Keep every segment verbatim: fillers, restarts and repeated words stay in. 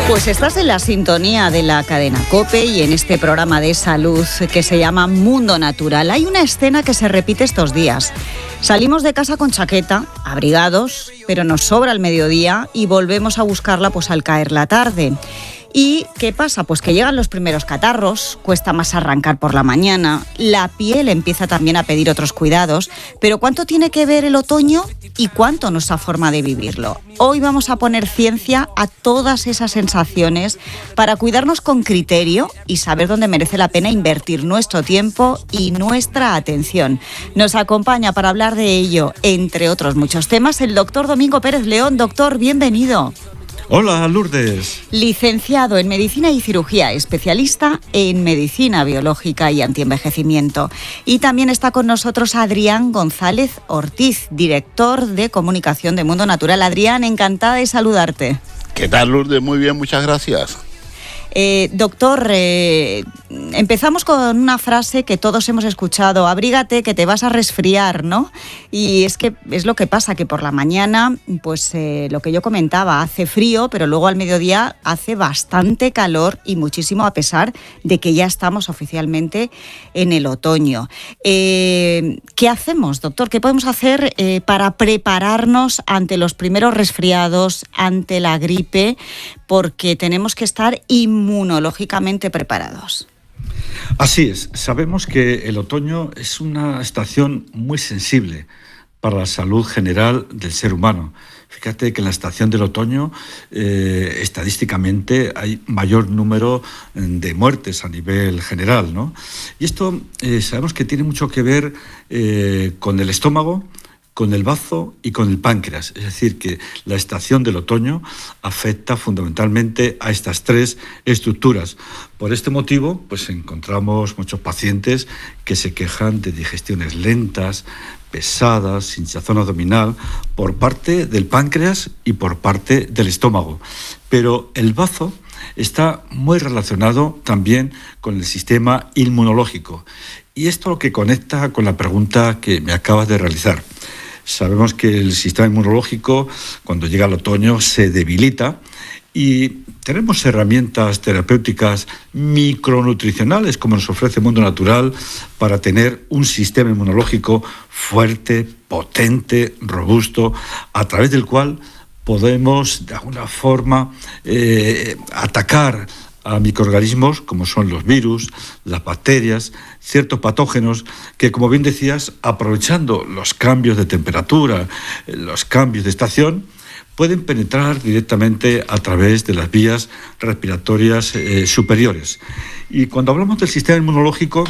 Pues estás en la sintonía de la cadena COPE y en este programa de salud que se llama Mundo Natural. Hay una escena que se repite estos días. Salimos de casa con chaqueta, abrigados, pero nos sobra el mediodía y volvemos a buscarla pues al caer la tarde. ¿Y qué pasa? Pues que llegan los primeros catarros, cuesta más arrancar por la mañana, la piel empieza también a pedir otros cuidados, pero ¿cuánto tiene que ver el otoño y cuánto nuestra forma de vivirlo? Hoy vamos a poner ciencia a todas esas sensaciones para cuidarnos con criterio y saber dónde merece la pena invertir nuestro tiempo y nuestra atención. Nos acompaña para hablar de ello, entre otros muchos temas, el doctor Domingo Pérez León. Doctor, bienvenido. Hola, Lourdes. Licenciado en Medicina y Cirugía, especialista en Medicina Biológica y Antienvejecimiento. Y también está con nosotros Adrián González Ortiz, director de Comunicación de Mundo Natural. Adrián, encantada de saludarte. ¿Qué tal, Lourdes? Muy bien, muchas gracias. Eh, doctor, eh, empezamos con una frase que todos hemos escuchado: abrígate que te vas a resfriar, ¿no? Y es que es lo que pasa, que por la mañana, pues eh, lo que yo comentaba, hace frío, pero luego al mediodía hace bastante calor y muchísimo, a pesar de que ya estamos oficialmente en el otoño. Eh, ¿Qué hacemos, doctor? ¿Qué podemos hacer eh, para prepararnos ante los primeros resfriados, ante la gripe? Porque tenemos que estar inmunológicamente preparados. Así es, sabemos que el otoño es una estación muy sensible para la salud general del ser humano. Fíjate que en la estación del otoño, eh, estadísticamente, hay mayor número de muertes a nivel general, ¿no? Y esto eh, sabemos que tiene mucho que ver eh, con el estómago, con el bazo y con el páncreas. Es decir, que la estación del otoño afecta fundamentalmente a estas tres estructuras. Por este motivo, pues encontramos muchos pacientes que se quejan de digestiones lentas, pesadas, hinchazón abdominal, por parte del páncreas y por parte del estómago. Pero el bazo está muy relacionado también con el sistema inmunológico. Y esto lo que conecta con la pregunta que me acabas de realizar. Sabemos que el sistema inmunológico, cuando llega el otoño, se debilita y tenemos herramientas terapéuticas micronutricionales, como nos ofrece Mundo Natural, para tener un sistema inmunológico fuerte, potente, robusto, a través del cual podemos, de alguna forma, eh, atacar a microorganismos como son los virus, las bacterias, ciertos patógenos que, como bien decías, aprovechando los cambios de temperatura, los cambios de estación, pueden penetrar directamente a través de las vías respiratorias eh, superiores. Y cuando hablamos del sistema inmunológico,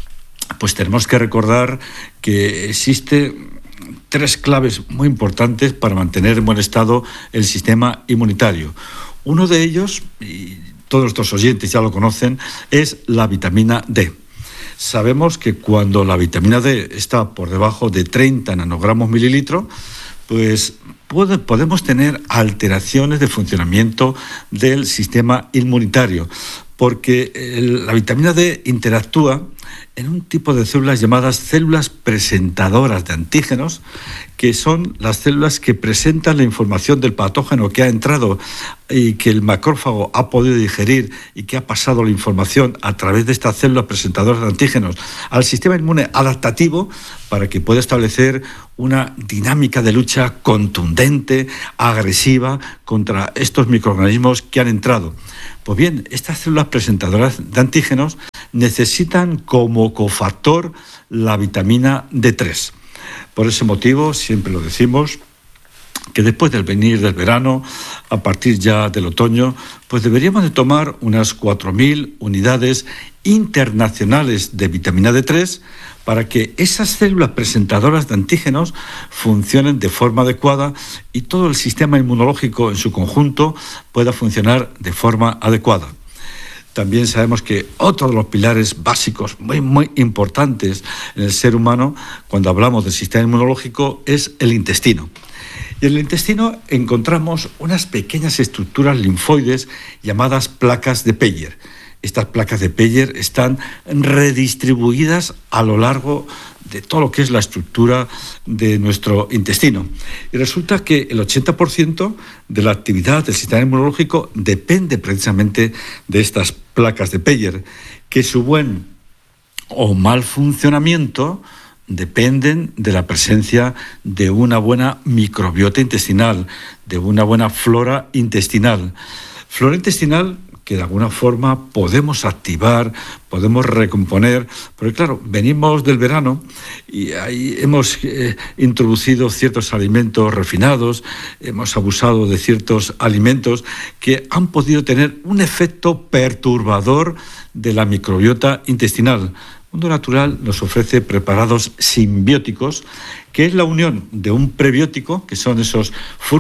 pues tenemos que recordar que existe tres claves muy importantes para mantener en buen estado el sistema inmunitario. Uno de ellos, y todos nuestros oyentes ya lo conocen, es la vitamina D. Sabemos que cuando la vitamina D está por debajo de treinta nanogramos mililitro, pues puede, podemos tener alteraciones de funcionamiento del sistema inmunitario, porque el, la vitamina D interactúa en un tipo de células llamadas células presentadoras de antígenos, que son las células que presentan la información del patógeno que ha entrado y que el macrófago ha podido digerir y que ha pasado la información a través de estas células presentadoras de antígenos al sistema inmune adaptativo para que pueda establecer una dinámica de lucha contundente, agresiva contra estos microorganismos que han entrado. Pues bien, estas células presentadoras de antígenos necesitan como cofactor la vitamina D tres. Por ese motivo, siempre lo decimos, que después del venir del verano, a partir ya del otoño, pues deberíamos de tomar unas cuatro mil unidades internacionales de vitamina D tres para que esas células presentadoras de antígenos funcionen de forma adecuada y todo el sistema inmunológico en su conjunto pueda funcionar de forma adecuada. También sabemos que otro de los pilares básicos muy, muy importantes en el ser humano, cuando hablamos del sistema inmunológico, es el intestino. Y en el intestino encontramos unas pequeñas estructuras linfoides llamadas placas de Peyer. Estas placas de Peyer están redistribuidas a lo largo de todo lo que es la estructura de nuestro intestino. Y resulta que el ochenta por ciento de la actividad del sistema inmunológico depende precisamente de estas placas de Peyer, que su buen o mal funcionamiento dependen de la presencia de una buena microbiota intestinal, de una buena flora intestinal. Flora intestinal que de alguna forma podemos activar, podemos recomponer, porque claro, venimos del verano y ahí hemos eh, introducido ciertos alimentos refinados, hemos abusado de ciertos alimentos que han podido tener un efecto perturbador de la microbiota intestinal. Mundo Natural nos ofrece preparados simbióticos, que es la unión de un prebiótico, que son esos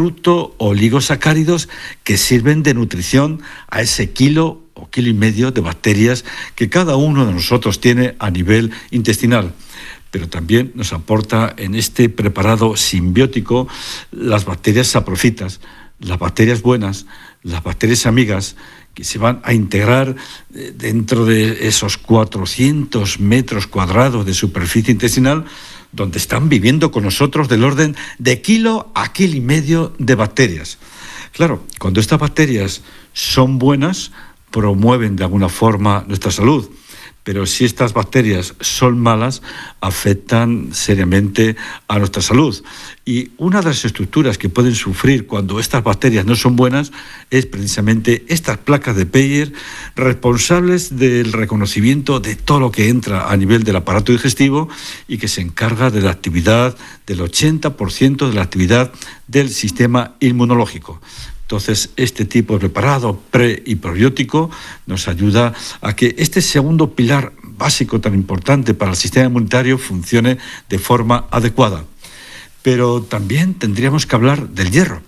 fruto-oligosacáridos que sirven de nutrición a ese kilo o kilo y medio de bacterias que cada uno de nosotros tiene a nivel intestinal. Pero también nos aporta en este preparado simbiótico las bacterias saprofitas, las bacterias buenas, las bacterias amigas, que se van a integrar dentro de esos cuatrocientos metros cuadrados de superficie intestinal, donde están viviendo con nosotros del orden de kilo a kilo y medio de bacterias. Claro, cuando estas bacterias son buenas, promueven de alguna forma nuestra salud. Pero si estas bacterias son malas, afectan seriamente a nuestra salud. Y una de las estructuras que pueden sufrir cuando estas bacterias no son buenas es precisamente estas placas de Peyer, responsables del reconocimiento de todo lo que entra a nivel del aparato digestivo y que se encarga de la actividad del ochenta por ciento de la actividad del sistema inmunológico. Entonces, este tipo de preparado pre y probiótico nos ayuda a que este segundo pilar básico tan importante para el sistema inmunitario funcione de forma adecuada. Pero también tendríamos que hablar del hierro.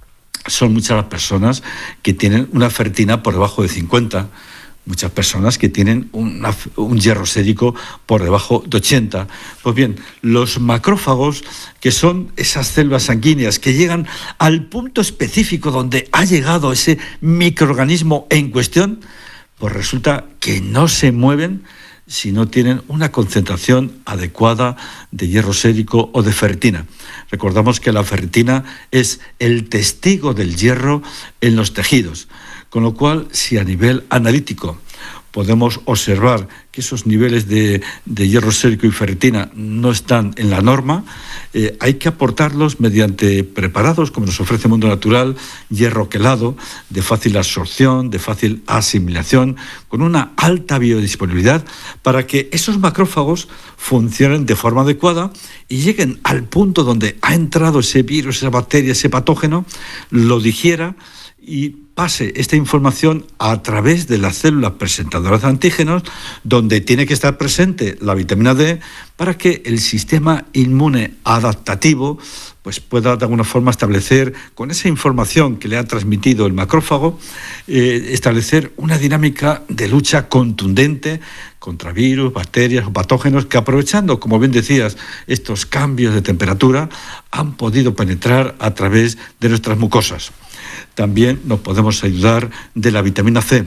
Son muchas las personas que tienen una ferritina por debajo de cincuenta, muchas personas que tienen una, un hierro sérico por debajo de ochenta. Pues bien, los macrófagos, que son esas células sanguíneas que llegan al punto específico donde ha llegado ese microorganismo en cuestión, pues resulta que no se mueven si no tienen una concentración adecuada de hierro sérico o de ferritina. Recordamos que la ferritina es el testigo del hierro en los tejidos, con lo cual, si a nivel analítico podemos observar que esos niveles de, de hierro sérico y ferritina no están en la norma, eh, hay que aportarlos mediante preparados, como nos ofrece Mundo Natural, hierro quelado, de fácil absorción, de fácil asimilación, con una alta biodisponibilidad, para que esos macrófagos funcionen de forma adecuada y lleguen al punto donde ha entrado ese virus, esa bacteria, ese patógeno, lo digiera y pase esta información a través de las células presentadoras de antígenos, donde tiene que estar presente la vitamina D para que el sistema inmune adaptativo pues pueda de alguna forma establecer, con esa información que le ha transmitido el macrófago, eh, establecer una dinámica de lucha contundente contra virus, bacterias o patógenos que, aprovechando, como bien decías, estos cambios de temperatura, han podido penetrar a través de nuestras mucosas. También nos podemos ayudar de la vitamina C.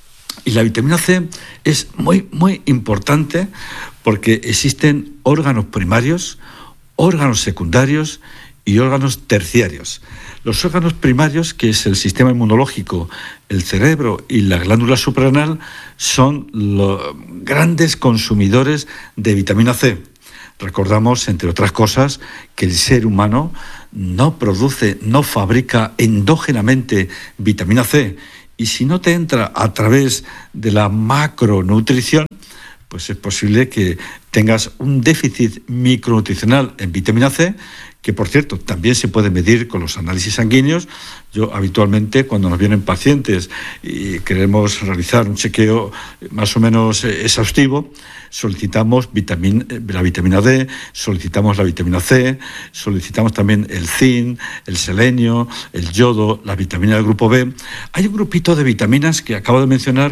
Y la vitamina C es muy, muy importante porque existen órganos primarios, órganos secundarios y órganos terciarios. Los órganos primarios, que es el sistema inmunológico, el cerebro y la glándula suprarrenal, son los grandes consumidores de vitamina C. Recordamos, entre otras cosas, que el ser humano no produce, no fabrica endógenamente vitamina C, y si no te entra a través de la macronutrición, pues es posible que tengas un déficit micronutricional en vitamina C, que por cierto también se puede medir con los análisis sanguíneos. Yo habitualmente, cuando nos vienen pacientes y queremos realizar un chequeo más o menos exhaustivo, solicitamos vitamin, la vitamina D, solicitamos la vitamina C, solicitamos también el zinc, el selenio, el yodo, la vitamina del grupo B. Hay un grupito de vitaminas que acabo de mencionar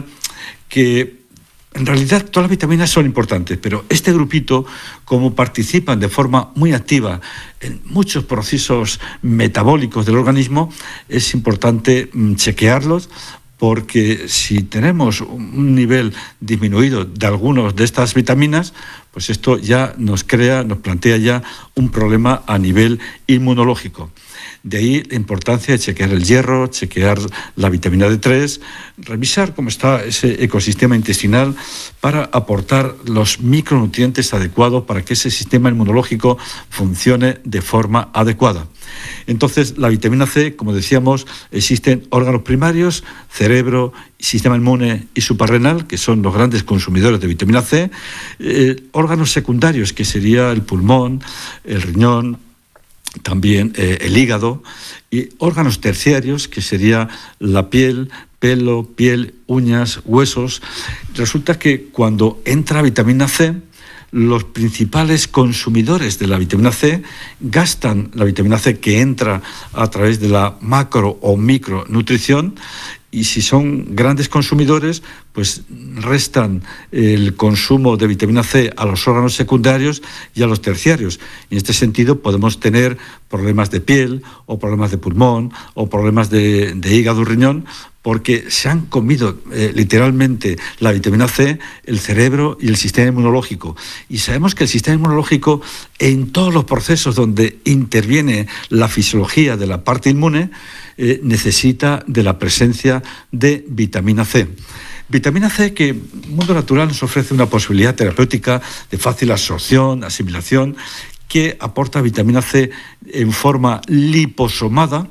que en realidad todas las vitaminas son importantes, pero este grupito, como participan de forma muy activa en muchos procesos metabólicos del organismo, es importante chequearlos porque si tenemos un nivel disminuido de algunas de estas vitaminas, pues esto ya nos crea, nos plantea ya un problema a nivel inmunológico. De ahí la importancia de chequear el hierro, chequear la vitamina D tres, revisar cómo está ese ecosistema intestinal para aportar los micronutrientes adecuados para que ese sistema inmunológico funcione de forma adecuada. Entonces, la vitamina C, como decíamos, existen órganos primarios, cerebro, sistema inmune y suprarrenal, que son los grandes consumidores de vitamina C, eh, órganos secundarios, que sería el pulmón, el riñón, también eh, el hígado, y órganos terciarios, que sería la piel, pelo, piel, uñas, huesos. Resulta que cuando entra vitamina C, los principales consumidores de la vitamina C gastan la vitamina C que entra a través de la macro o micronutrición, y si son grandes consumidores, pues restan el consumo de vitamina C a los órganos secundarios y a los terciarios. Y en este sentido podemos tener problemas de piel o problemas de pulmón o problemas de, de hígado y riñón, porque se han comido eh, literalmente la vitamina C, el cerebro y el sistema inmunológico. Y sabemos que el sistema inmunológico, en todos los procesos donde interviene la fisiología de la parte inmune, eh, necesita de la presencia de vitamina C. Vitamina C que el mundo natural nos ofrece una posibilidad terapéutica de fácil absorción, asimilación, que aporta vitamina C en forma liposomada,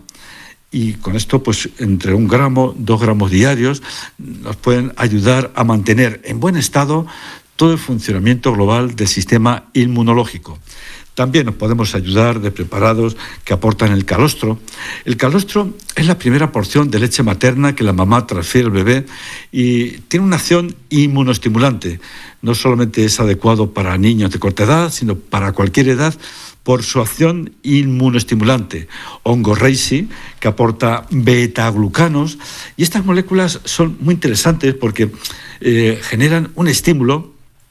y con esto, pues entre un gramo, dos gramos diarios, nos pueden ayudar a mantener en buen estado todo el funcionamiento global del sistema inmunológico. También nos podemos ayudar de preparados que aportan el calostro. El calostro es la primera porción de leche materna que la mamá transfiere al bebé y tiene una acción inmunoestimulante. No solamente es adecuado para niños de corta edad, sino para cualquier edad, por su acción inmunoestimulante. Hongo reishi, que aporta beta-glucanos, y estas moléculas son muy interesantes porque eh, generan un estímulo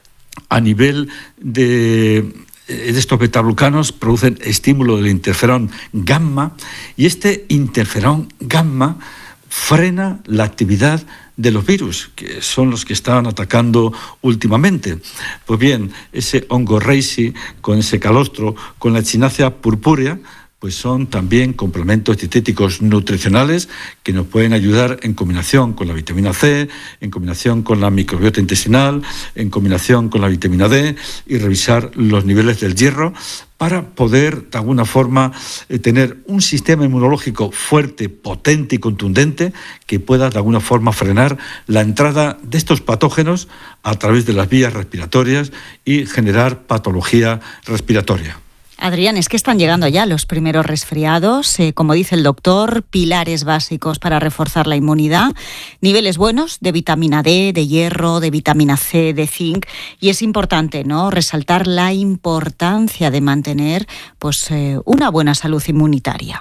a nivel de... de estos beta-glucanos, producen estímulo del interferón gamma, y este interferón gamma frena la actividad de los virus, que son los que están atacando últimamente. Pues bien, ese hongo reishi, con ese calostro, con la echinacea purpúrea, pues son también complementos dietéticos nutricionales que nos pueden ayudar en combinación con la vitamina C, en combinación con la microbiota intestinal, en combinación con la vitamina D, y revisar los niveles del hierro para poder, de alguna forma, eh, tener un sistema inmunológico fuerte, potente y contundente que pueda, de alguna forma, frenar la entrada de estos patógenos a través de las vías respiratorias y generar patología respiratoria. Adrián, es que están llegando ya los primeros resfriados, eh, como dice el doctor, pilares básicos para reforzar la inmunidad, niveles buenos de vitamina D, de hierro, de vitamina C, de zinc, y es importante, ¿no?, resaltar la importancia de mantener, pues, eh, una buena salud inmunitaria.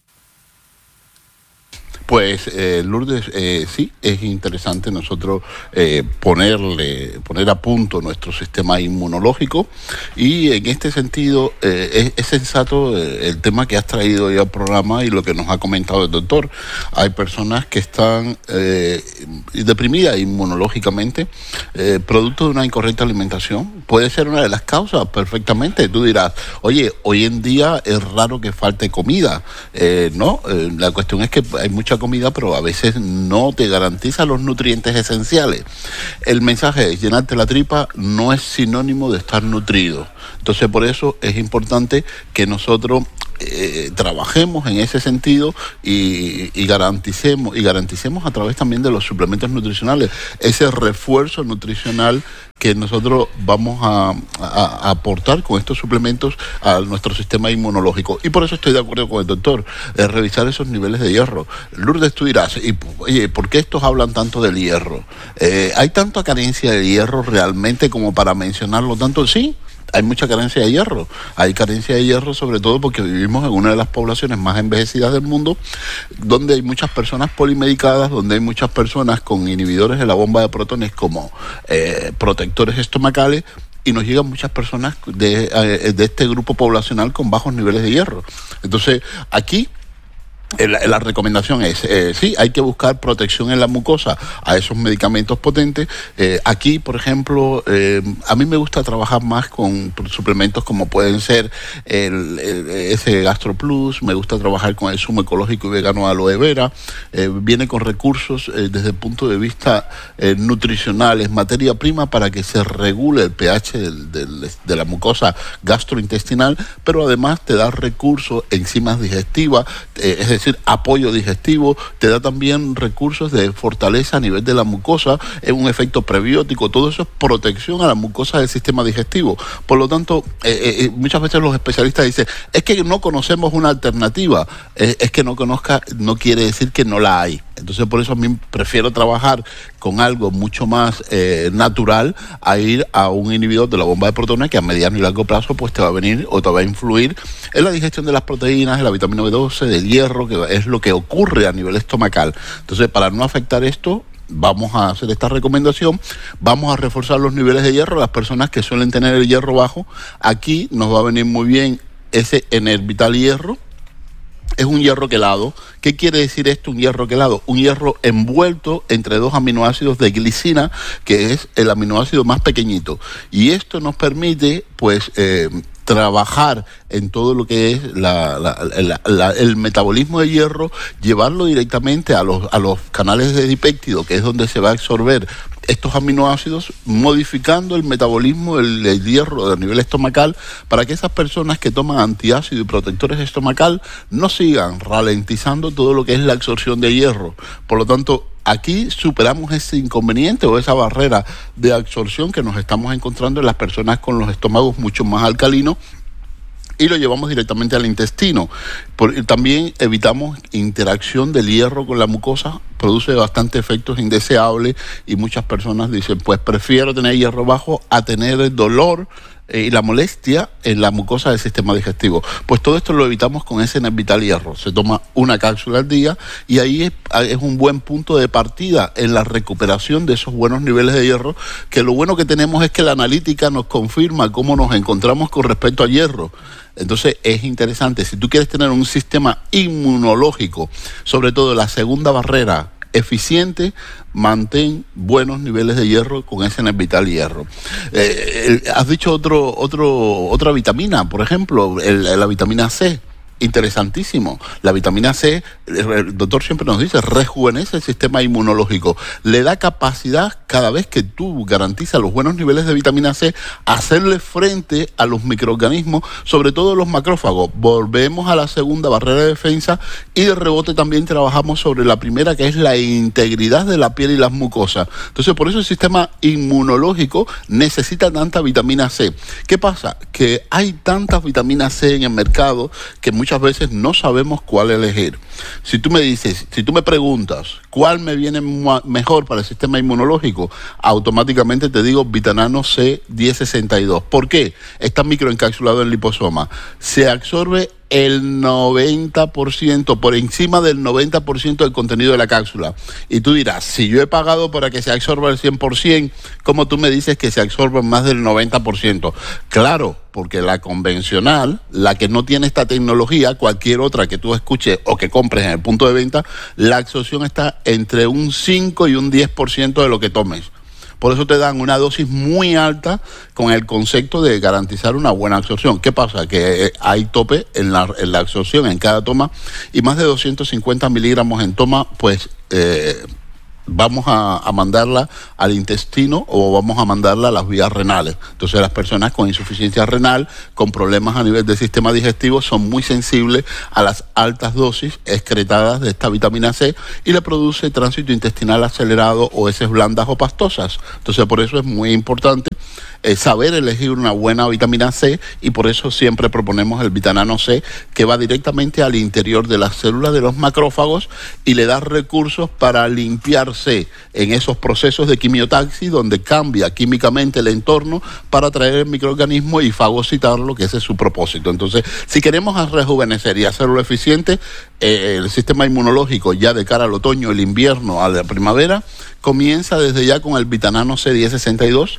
Pues eh, Lourdes, eh, sí, es interesante nosotros eh, ponerle, poner a punto nuestro sistema inmunológico, y en este sentido eh, es, es sensato eh, el tema que has traído hoy al programa y lo que nos ha comentado el doctor. Hay personas que están eh, deprimidas inmunológicamente, eh, producto de una incorrecta alimentación. Puede ser una de las causas perfectamente. Tú dirás, oye, hoy en día es raro que falte comida. Eh, no, eh, la cuestión es que hay mucha comida, pero a veces no te garantiza los nutrientes esenciales. El mensaje es: llenarte la tripa no es sinónimo de estar nutrido. Entonces, por eso es importante que nosotros eh, trabajemos en ese sentido y, y garanticemos y garanticemos a través también de los suplementos nutricionales ese refuerzo nutricional que nosotros vamos a, a, a aportar con estos suplementos a nuestro sistema inmunológico. Y por eso estoy de acuerdo con el doctor, eh, revisar esos niveles de hierro. Lourdes, tú dirás, y, oye, ¿por qué estos hablan tanto del hierro? Eh, ¿Hay tanta carencia de hierro realmente como para mencionarlo tanto? Sí. Hay mucha carencia de hierro. Hay carencia de hierro sobre todo porque vivimos en una de las poblaciones más envejecidas del mundo, donde hay muchas personas polimedicadas, donde hay muchas personas con inhibidores de la bomba de protones como eh, protectores estomacales, y nos llegan muchas personas de, de este grupo poblacional con bajos niveles de hierro. Entonces, aquí La, la recomendación es, eh, sí, hay que buscar protección en la mucosa a esos medicamentos potentes. Eh, aquí, por ejemplo, eh, a mí me gusta trabajar más con suplementos como pueden ser el, el, ese Gastro Plus, me gusta trabajar con el zumo ecológico y vegano aloe vera. Eh, viene con recursos eh, desde el punto de vista eh, nutricional, es materia prima para que se regule el pH del, del, de la mucosa gastrointestinal, pero además te da recursos, enzimas digestivas, eh, es decir, decir, apoyo digestivo, te da también recursos de fortaleza a nivel de la mucosa, es un efecto prebiótico, todo eso es protección a la mucosa del sistema digestivo. Por lo tanto, eh, eh, muchas veces los especialistas dicen, es que no conocemos una alternativa, eh, es que no conozca, no quiere decir que no la hay. Entonces, por eso a mí prefiero trabajar con algo mucho más eh, natural a ir a un inhibidor de la bomba de protones que a mediano y largo plazo pues te va a venir o te va a influir en la digestión de las proteínas, de la vitamina B doce, del hierro, que es lo que ocurre a nivel estomacal. Entonces, para no afectar esto, vamos a hacer esta recomendación, vamos a reforzar los niveles de hierro. Las personas que suelen tener el hierro bajo, aquí nos va a venir muy bien ese Enervital Hierro. Es un hierro quelado. ¿Qué quiere decir esto, un hierro quelado? Un hierro envuelto entre dos aminoácidos de glicina, que es el aminoácido más pequeñito. Y esto nos permite, pues, eh, trabajar en todo lo que es la, la, la, la, el metabolismo de hierro, llevarlo directamente a los, a los canales de dipéptido, que es donde se va a absorber estos aminoácidos, modificando el metabolismo del, del hierro a nivel estomacal, para que esas personas que toman antiácido y protectores estomacal no sigan ralentizando todo lo que es la absorción de hierro. Por lo tanto, aquí superamos ese inconveniente o esa barrera de absorción que nos estamos encontrando en las personas con los estómagos mucho más alcalinos, y lo llevamos directamente al intestino. Por, también evitamos interacción del hierro con la mucosa, produce bastante efectos indeseables y muchas personas dicen, pues prefiero tener hierro bajo a tener el dolor y la molestia en la mucosa del sistema digestivo. Pues todo esto lo evitamos con ese Enervital Hierro. Se toma una cápsula al día y ahí es, es un buen punto de partida en la recuperación de esos buenos niveles de hierro, que lo bueno que tenemos es que la analítica nos confirma cómo nos encontramos con respecto al hierro. Entonces es interesante, si tú quieres tener un sistema inmunológico, sobre todo la segunda barrera eficiente, mantén buenos niveles de hierro con ese Enervital Hierro. Eh, has dicho otro, otro, otra vitamina, por ejemplo, el, la vitamina C. Interesantísimo. La vitamina C, el doctor siempre nos dice, rejuvenece el sistema inmunológico. Le da capacidad, cada vez que tú garantizas los buenos niveles de vitamina C, a hacerle frente a los microorganismos, sobre todo los macrófagos. Volvemos a la segunda barrera de defensa y de rebote también trabajamos sobre la primera, que es la integridad de la piel y las mucosas. Entonces, por eso el sistema inmunológico necesita tanta vitamina C. ¿Qué pasa? Que hay tantas vitaminas C en el mercado que muchas Muchas veces no sabemos cuál elegir. Si tú me dices, si tú me preguntas cuál me viene mejor para el sistema inmunológico, automáticamente te digo Vitanano C diez sesenta y dos. ¿Por qué? Está microencapsulado en liposoma. Se absorbe el noventa por ciento, por encima del noventa por ciento del contenido de la cápsula. Y tú dirás, si yo he pagado para que se absorba el cien por ciento, ¿cómo tú me dices que se absorbe más del noventa por ciento? Claro, porque la convencional, la que no tiene esta tecnología, cualquier otra que tú escuches o que compres en el punto de venta, la absorción está entre un cinco y un diez por ciento de lo que tomes. Por eso te dan una dosis muy alta con el concepto de garantizar una buena absorción. ¿Qué pasa? Que hay tope en la, en la absorción en cada toma, y más de doscientos cincuenta miligramos en toma, pues eh, vamos a, a mandarla al intestino o vamos a mandarla a las vías renales. Entonces las personas con insuficiencia renal, con problemas a nivel del sistema digestivo, son muy sensibles a las altas dosis excretadas de esta vitamina C y le produce tránsito intestinal acelerado o heces blandas o pastosas. Entonces por eso es muy importante eh, saber elegir una buena vitamina C, y por eso siempre proponemos el Vitanano C, que va directamente al interior de las células de los macrófagos y le da recursos para limpiarse en esos procesos de quimiotaxis, donde cambia químicamente el entorno para atraer el microorganismo y fagocitarlo, que ese es su propósito. Entonces, si queremos rejuvenecer y hacerlo eficiente, eh, el sistema inmunológico ya de cara al otoño, el invierno, a la primavera, comienza desde ya con el Vitanano C diez sesenta y dos,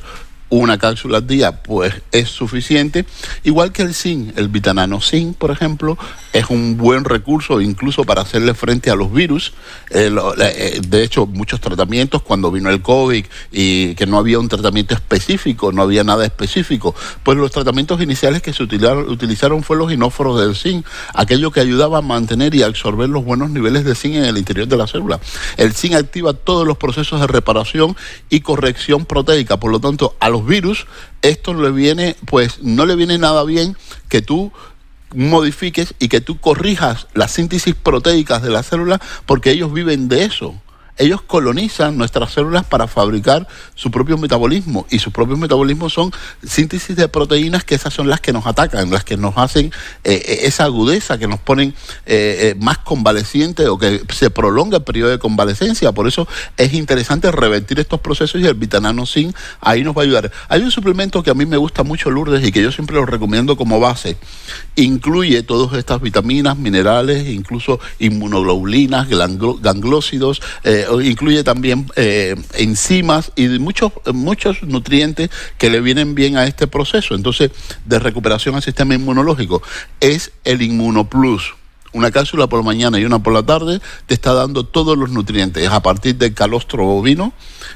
una cápsula al día pues es suficiente, igual que el zinc. El Vitanano Zinc, por ejemplo, es un buen recurso incluso para hacerle frente a los virus. Eh, lo, eh, de hecho, muchos tratamientos, cuando vino el COVID y que no había un tratamiento específico, no había nada específico, pues los tratamientos iniciales que se utilizaron, utilizaron fue los inóforos del zinc, aquello que ayudaba a mantener y a absorber los buenos niveles de zinc en el interior de la célula. El zinc activa todos los procesos de reparación y corrección proteica, por lo tanto, a los virus esto le viene, pues no le viene nada bien que tú modifiques y que tú corrijas las síntesis proteicas de la célula, porque ellos viven de eso. Ellos colonizan nuestras células para fabricar su propio metabolismo, y sus propios metabolismos son síntesis de proteínas, que esas son las que nos atacan, las que nos hacen eh, esa agudeza, que nos ponen eh, eh, más convalecientes, o que se prolonga el periodo de convalecencia. Por eso es interesante revertir estos procesos, y el Vitanano Zinc ahí nos va a ayudar. Hay un suplemento que a mí me gusta mucho, Lourdes, y que yo siempre lo recomiendo como base. Incluye todas estas vitaminas, minerales, incluso inmunoglobulinas, ganglósidos, eh, incluye también eh, enzimas y muchos, muchos nutrientes que le vienen bien a este proceso. Entonces, de recuperación al sistema inmunológico, es el Inmunoplus. Una cápsula por la mañana y una por la tarde te está dando todos los nutrientes a partir del calostro bovino.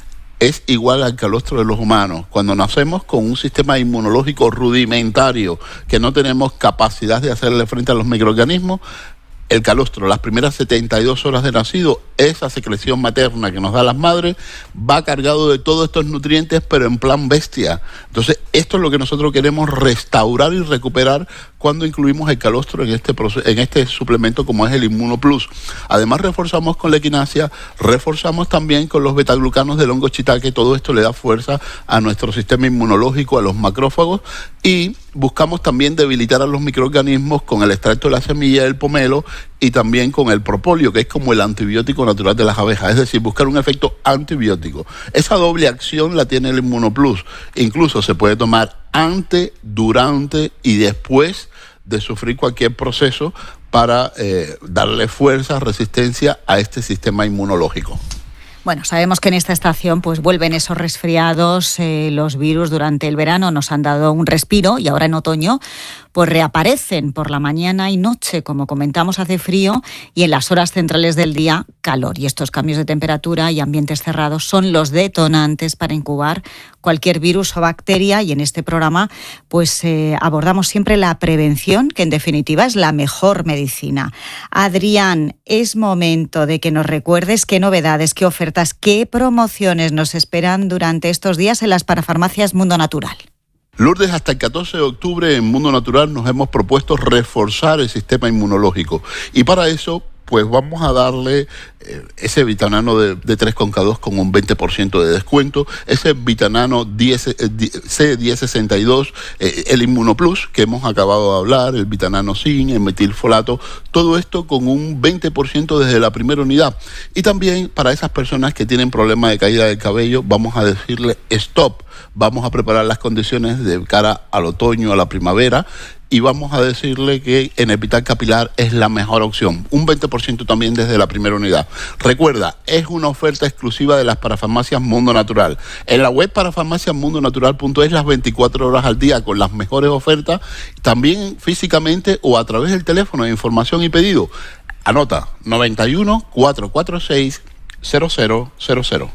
Es igual al calostro de los humanos. Cuando nacemos con un sistema inmunológico rudimentario, que no tenemos capacidad de hacerle frente a los microorganismos, el calostro, las primeras setenta y dos horas de nacido, esa secreción materna que nos da las madres, va cargado de todos estos nutrientes, pero en plan bestia. Entonces, esto es lo que nosotros queremos restaurar y recuperar cuando incluimos el calostro en este proceso, en este suplemento como es el Inmunoplus. Además, reforzamos con la equinacia, reforzamos también con los betaglucanos del hongo shiitake. Todo esto le da fuerza a nuestro sistema inmunológico, a los macrófagos, y buscamos también debilitar a los microorganismos con el extracto de la semilla del pomelo y también con el propóleo, que es como el antibiótico natural de las abejas, es decir, buscar un efecto antibiótico. Esa doble acción la tiene el Inmunoplus. Incluso se puede tomar antes, durante y después de sufrir cualquier proceso para eh, darle fuerza, resistencia a este sistema inmunológico. Bueno, sabemos que en esta estación pues vuelven esos resfriados, eh, los virus durante el verano nos han dado un respiro, y ahora en otoño pues reaparecen por la mañana y noche, como comentamos, hace frío, y en las horas centrales del día calor. Y estos cambios de temperatura y ambientes cerrados son los detonantes para incubar cualquier virus o bacteria, y en este programa pues eh, abordamos siempre la prevención, que en definitiva es la mejor medicina. Adrián, es momento de que nos recuerdes qué novedades, qué ofertas, qué promociones nos esperan durante estos días en las parafarmacias Mundo Natural. Lourdes, hasta el catorce de octubre en Mundo Natural nos hemos propuesto reforzar el sistema inmunológico, y para eso pues vamos a darle eh, ese Vitanano de, de tres con K dos con un veinte por ciento de descuento, ese Vitanano diez, eh, C diez sesenta y dos, eh, el Inmunoplus que hemos acabado de hablar, el Vitanano Zinc, el metilfolato, todo esto con un veinte por ciento desde la primera unidad. Y también para esas personas que tienen problemas de caída del cabello, vamos a decirle stop, vamos a preparar las condiciones de cara al otoño, a la primavera, y vamos a decirle que Enepital Capilar es la mejor opción. Un veinte por ciento también desde la primera unidad. Recuerda, es una oferta exclusiva de las parafarmacias Mundo Natural. En la web parafarmacias mundo natural punto es las veinticuatro horas al día con las mejores ofertas, también físicamente o a través del teléfono de información y pedido. Anota, noventa y uno, cuatrocientos cuarenta y seis, cero cero cero cero.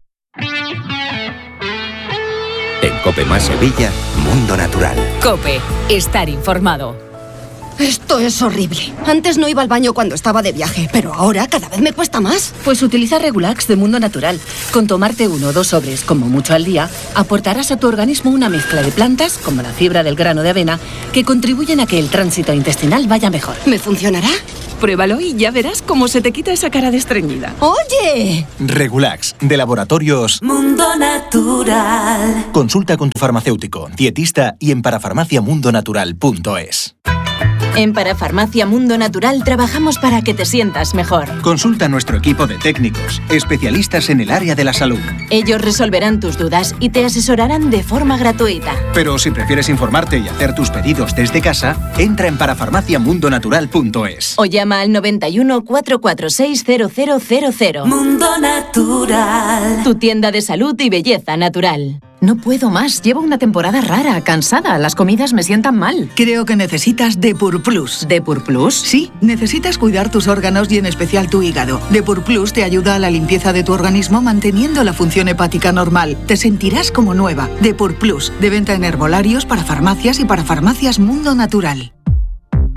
En COPE más Sevilla, Mundo Natural. COPE, estar informado. Esto es horrible. Antes no iba al baño cuando estaba de viaje, pero ahora cada vez me cuesta más. Pues utiliza Regulax de Mundo Natural. Con tomarte uno o dos sobres, como mucho al día, aportarás a tu organismo una mezcla de plantas, como la fibra del grano de avena, que contribuyen a que el tránsito intestinal vaya mejor. ¿Me funcionará? Pruébalo y ya verás cómo se te quita esa cara de estreñida. ¡Oye! Regulax, de Laboratorios Mundo Natural. Consulta con tu farmacéutico, dietista y en parafarmacia mundo natural punto es. En Parafarmacia Mundo Natural trabajamos para que te sientas mejor. Consulta a nuestro equipo de técnicos, especialistas en el área de la salud. Ellos resolverán tus dudas y te asesorarán de forma gratuita. Pero si prefieres informarte y hacer tus pedidos desde casa, entra en parafarmacia mundo natural punto es. O llama al noventa y uno, cuatrocientos cuarenta y seis, cero cero cero cero. Mundo Natural. Tu tienda de salud y belleza natural. No puedo más. Llevo una temporada rara, cansada. Las comidas me sientan mal. Creo que necesitas Depur Plus. ¿Depur Plus? Sí, necesitas cuidar tus órganos y en especial tu hígado. Depur Plus te ayuda a la limpieza de tu organismo manteniendo la función hepática normal. Te sentirás como nueva. Depur Plus, de venta en herbolarios, para farmacias y para farmacias Mundo Natural.